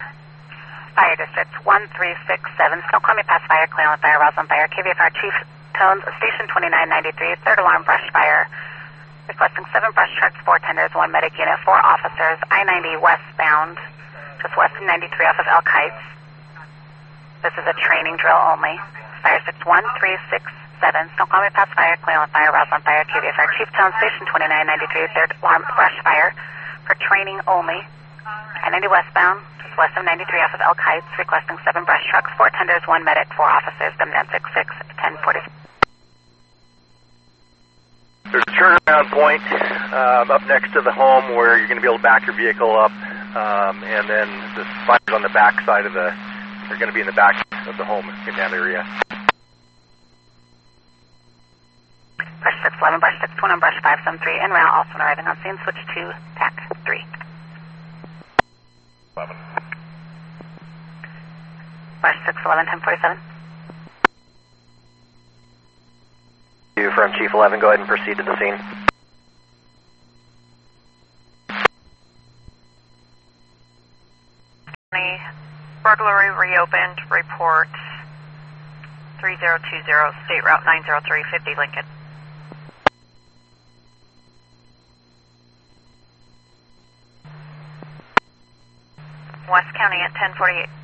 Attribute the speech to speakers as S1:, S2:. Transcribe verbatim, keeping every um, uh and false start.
S1: Fire District one three six seven, Snoqualmie Pass Fire, Cleveland Fire, Roslyn Fire, K V F R Chief Tones, Station twenty-nine ninety-three, third alarm brush fire. Requesting seven brush trucks, four tenders, one medic unit, four officers, I ninety westbound, just west of ninety-three off of Elk Heights. This is a training drill only. Fire District one three six seven, Snoqualmie Pass Fire, Cleveland Fire, Roslyn Fire, K V F R Chief Tones, Station twenty-nine ninety-three, third alarm brush fire for training only. I ninety westbound, just west of ninety-three off of Elk Heights, requesting seven brush trucks, four tenders, one medic, four officers, Demnet six six, ten forty.
S2: There's a turnaround point um, up next to the home where you're going to be able to back your vehicle up, um, and then the fire's on the back side of the, they're going to be in the back of the home in that area.
S1: Brush six eleven, brush six one, brush five seven three, en route, also arriving on scene, switch to T A C three.
S2: eleven.
S1: Brush six eleven, ten forty-seven.
S3: You from Chief eleven, go ahead and proceed to the scene.
S4: Burglary reopened, report three zero two zero, State Route nine zero three, fifty Lincoln. West County at ten forty-eight.